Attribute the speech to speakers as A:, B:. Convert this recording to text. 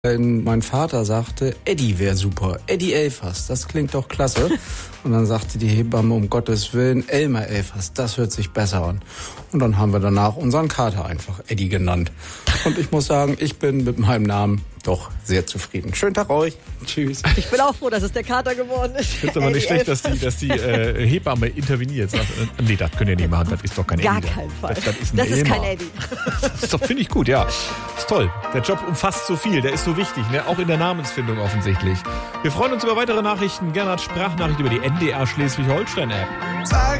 A: Mein Vater sagte, Eddie wäre super, Eddie Elfers, das klingt doch klasse. Und dann sagte die Hebamme, um Gottes Willen, Elmar Elfers, das hört sich besser an. Und dann haben wir danach unseren Kater einfach Eddie genannt. Und ich muss sagen, ich bin mit meinem Namen doch sehr zufrieden. Schönen Tag euch. Tschüss.
B: Ich bin auch froh, dass es der Kater geworden ist.
C: Ich finde es aber nicht schlecht, dass die Hebamme interveniert. Sagt, nee, das könnt ihr nicht machen, das ist doch kein Eddie.
B: Gar keinen Fall.
C: Das
B: ist kein Eddie.
C: Das ist doch, finde ich gut, ja. Ist toll. Der Job umfasst so viel, der ist so wichtig, ne? Auch in der Namensfindung offensichtlich. Wir freuen uns über weitere Nachrichten, gerne als Sprachnachricht über die NDR Schleswig-Holstein-App.